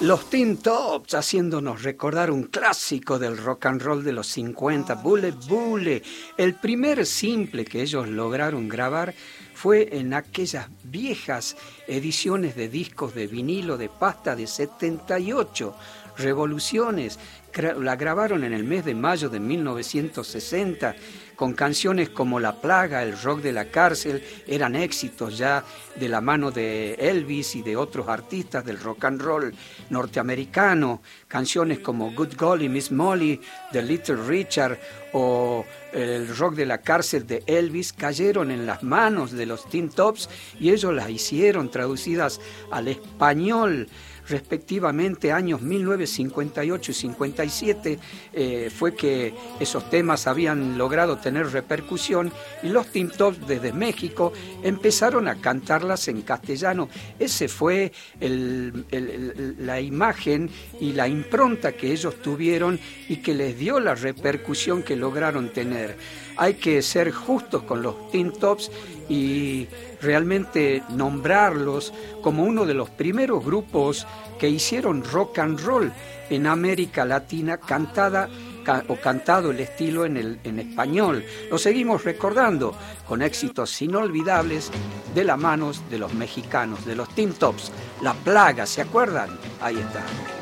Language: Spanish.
Los Tin Tops haciéndonos recordar un clásico del rock and roll de los 50, Bullet Bullet. El primer simple que ellos lograron grabar fue en aquellas viejas ediciones de discos de vinilo de pasta de 78 revoluciones. La grabaron en el mes de mayo de 1960 con canciones como La Plaga, El Rock de la Cárcel. Eran éxitos ya de la mano de Elvis y de otros artistas del rock and roll norteamericano. Canciones como Good Golly, Miss Molly de Little Richard o El Rock de la Cárcel de Elvis cayeron en las manos de los Tin Tops y ellos las hicieron traducidas al español. Respectivamente, años 1958 y 57 fue que esos temas habían logrado tener repercusión y los Tin Tops desde México empezaron a cantarlas en castellano. Ese fue la imagen y la impronta que ellos tuvieron y que les dio la repercusión que lograron tener. Hay que ser justos con los Tin Tops y realmente nombrarlos como uno de los primeros grupos que hicieron rock and roll en América Latina, cantado el estilo en español. Lo seguimos recordando con éxitos inolvidables de la mano de los mexicanos, de los Tin Tops. La Plaga, ¿se acuerdan? Ahí está.